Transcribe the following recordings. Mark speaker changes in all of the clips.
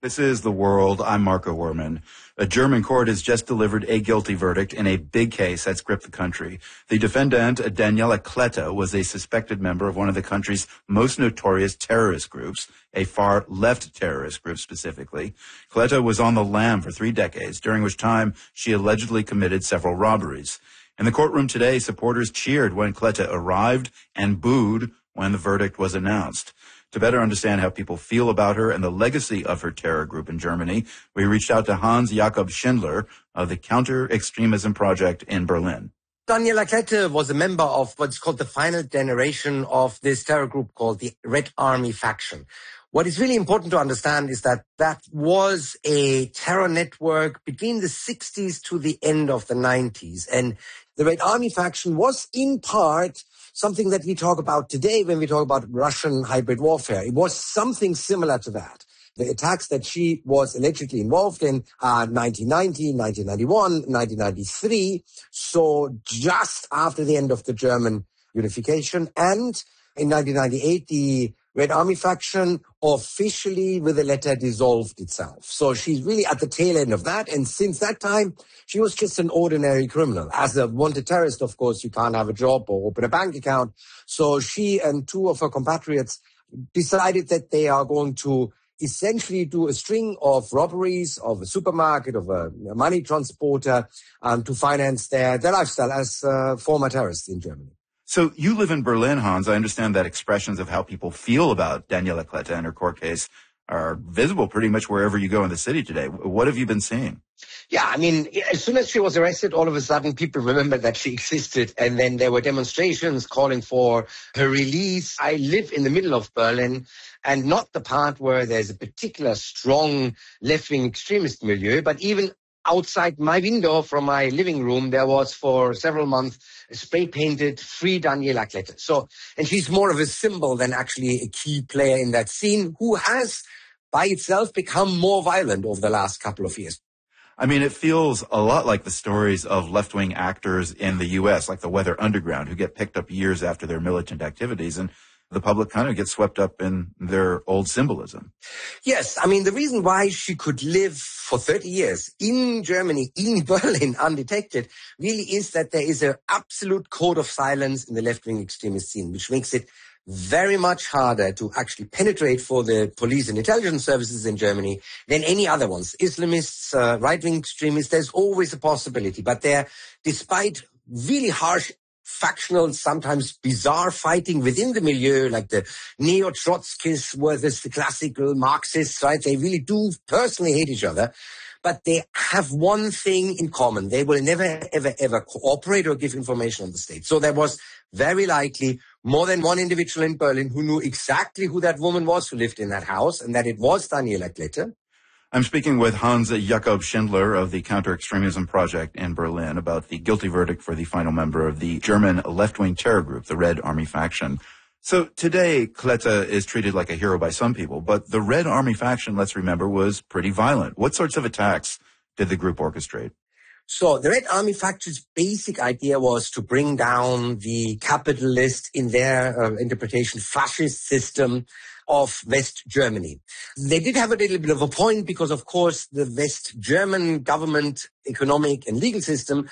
Speaker 1: This is The World. I'm Marco Werman. A German court has just delivered a guilty verdict in a big case that's gripped the country. The defendant, Daniela Klette, was a suspected member of one of the country's most notorious terrorist groups, a far-left terrorist group specifically. Klette was on the lam for 3 decades, during which time she allegedly committed several robberies. In the courtroom today, supporters cheered when Klette arrived and booed when the verdict was announced. To better understand how people feel about her and the legacy of her terror group in Germany, we reached out to Hans Jakob Schindler of the Counter-Extremism Project in Berlin.
Speaker 2: Daniela Klette was a member of what's called the final generation of this terror group called the Red Army faction. What is really important to understand is that that was a terror network between the 60s to the end of the 90s. And the Red Army faction was in part something that we talk about today when we talk about Russian hybrid warfare. It was something similar to that. The attacks that she was allegedly involved in are 1990, 1991, 1993, so just after the end of the German unification. And in 1998, the Red Army faction officially, with a letter, dissolved itself. So she's really at the tail end of that. And since that time, she was just an ordinary criminal. As a wanted terrorist, of course, you can't have a job or open a bank account. So she and 2 of her compatriots decided that they are going to essentially do a string of robberies of a supermarket, of a money transporter, to finance their lifestyle as former terrorists in Germany.
Speaker 1: So you live in Berlin, Hans. I understand that expressions of how people feel about Daniela Klette and her court case are visible pretty much wherever you go in the city today. What have you been seeing?
Speaker 2: Yeah, I mean, as soon as she was arrested, all of a sudden people remembered that she existed. And then there were demonstrations calling for her release. I live in the middle of Berlin and not the part where there's a particular strong left-wing extremist milieu, but even outside my window from my living room, there was for several months spray-painted Free Daniela Klette. So, and she's more of a symbol than actually a key player in that scene, who has by itself become more violent over the last couple of years.
Speaker 1: I mean, it feels a lot like the stories of left-wing actors in the U.S., like the Weather Underground, who get picked up years after their militant activities, and the public kind of gets swept up in their old symbolism.
Speaker 2: Yes, I mean, the reason why she could live for 30 years in Germany, in Berlin, undetected, really is that there is an absolute code of silence in the left-wing extremist scene, which makes it very much harder to actually penetrate for the police and intelligence services in Germany than any other ones. Islamists, right-wing extremists, there's always a possibility. But despite really harsh factional, sometimes bizarre fighting within the milieu, like the neo-Trotskyists versus the classical Marxists, right? They really do personally hate each other, but they have one thing in common. They will never, ever, ever cooperate or give information on the state. So there was very likely more than one individual in Berlin who knew exactly who that woman was who lived in that house, and that it was Daniela Klette.
Speaker 1: I'm speaking with Hans Jakob Schindler of the Counter-Extremism Project in Berlin about the guilty verdict for the final member of the German left-wing terror group, the Red Army faction. So today, Klette is treated like a hero by some people, but the Red Army faction, let's remember, was pretty violent. What sorts of attacks did the group orchestrate?
Speaker 2: So the Red Army faction's basic idea was to bring down the capitalist, in their interpretation, fascist system of West Germany. They did have a little bit of a point because, of course, the West German government, economic and legal system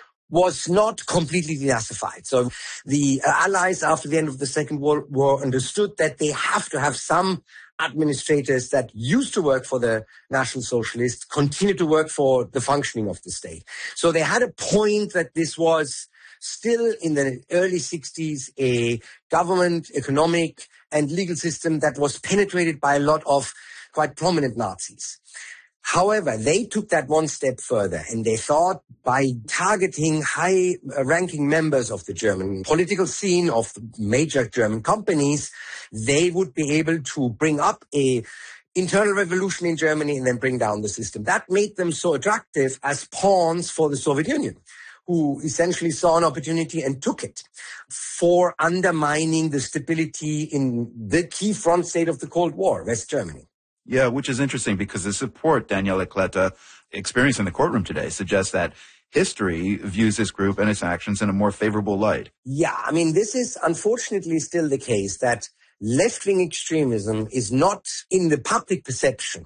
Speaker 2: was not completely denazified. So the Allies, after the end of the Second World War, understood that they have to have some administrators that used to work for the National Socialists continue to work for the functioning of the state. So they had a point that this was still in the early 60s a government, economic and legal system that was penetrated by a lot of quite prominent Nazis. However, they took that one step further, and they thought by targeting high-ranking members of the German political scene, of major German companies, they would be able to bring up a internal revolution in Germany and then bring down the system. That made them so attractive as pawns for the Soviet Union, who essentially saw an opportunity and took it for undermining the stability in the key front state of the Cold War, West Germany.
Speaker 1: Yeah, which is interesting because the support Daniela Klette experienced in the courtroom today suggests that history views this group and its actions in a more favorable light.
Speaker 2: Yeah, I mean, this is unfortunately still the case that left-wing extremism is not in the public perception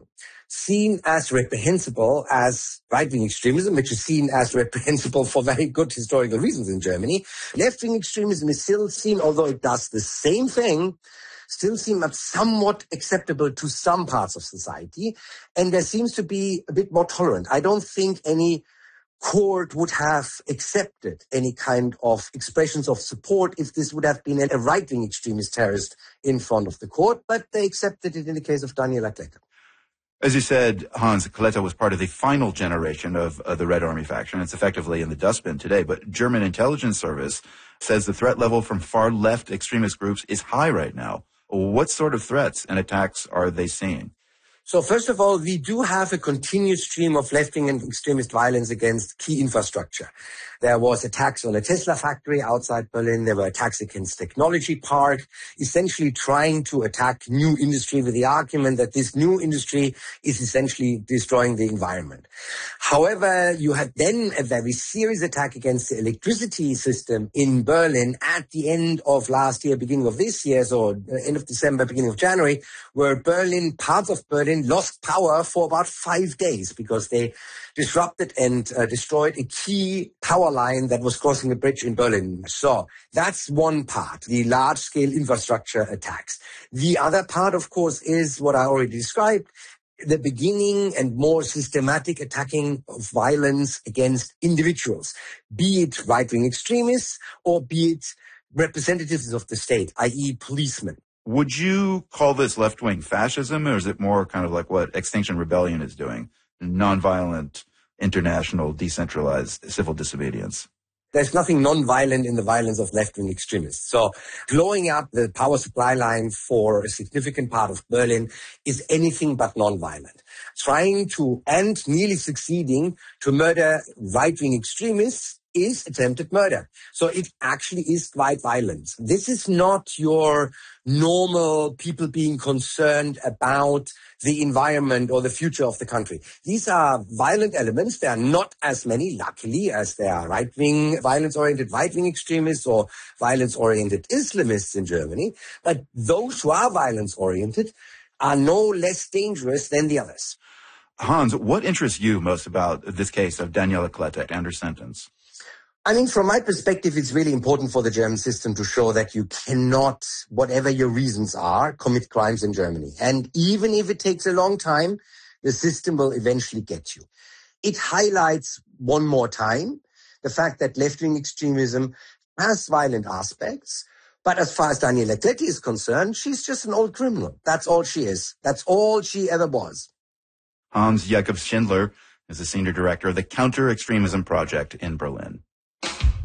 Speaker 2: seen as reprehensible as right-wing extremism, which is seen as reprehensible for very good historical reasons in Germany. Left-wing extremism is still seen, although it does the same thing, still seem somewhat acceptable to some parts of society. And there seems to be a bit more tolerant. I don't think any court would have accepted any kind of expressions of support if this would have been a right-wing extremist terrorist in front of the court, but they accepted it in the case of Daniela Klette.
Speaker 1: As you said, Hans, Klette was part of the final generation of the Red Army faction. It's effectively in the dustbin today, but German intelligence service says the threat level from far left extremist groups is high right now. What sort of threats and attacks are they seeing?
Speaker 2: So first of all, we do have a continuous stream of left-wing and extremist violence against key infrastructure. There was attacks on a Tesla factory outside Berlin. There were attacks against Technology Park, essentially trying to attack new industry with the argument that this new industry is essentially destroying the environment. However, you had then a very serious attack against the electricity system in Berlin at the end of last year, beginning of this year, so end of December, beginning of January, where parts of Berlin lost power for about 5 days because they disrupted and destroyed a key power line that was crossing a bridge in Berlin. So that's one part, the large-scale infrastructure attacks. The other part, of course, is what I already described, the beginning and more systematic attacking of violence against individuals, be it right-wing extremists or be it representatives of the state, i.e. policemen.
Speaker 1: Would you call this left-wing fascism, or is it more kind of like what Extinction Rebellion is doing, nonviolent, international, decentralized civil disobedience?
Speaker 2: There's nothing non-violent in the violence of left-wing extremists. So blowing up the power supply line for a significant part of Berlin is anything but non-violent. Trying to, and nearly succeeding, to murder right-wing extremists is attempted murder. So it actually is quite violent. This is not your normal people being concerned about the environment or the future of the country. These are violent elements. There are not as many, luckily, as there are right-wing, violence-oriented right-wing extremists or violence-oriented Islamists in Germany. But those who are violence-oriented are no less dangerous than the others.
Speaker 1: Hans, what interests you most about this case of Daniela Klette and her sentence?
Speaker 2: I mean, from my perspective, it's really important for the German system to show that you cannot, whatever your reasons are, commit crimes in Germany. And even if it takes a long time, the system will eventually get you. It highlights one more time the fact that left-wing extremism has violent aspects. But as far as Daniela Klette is concerned, she's just an old criminal. That's all she is. That's all she ever was.
Speaker 1: Hans Jakob Schindler is the senior director of the Counter-Extremism Project in Berlin.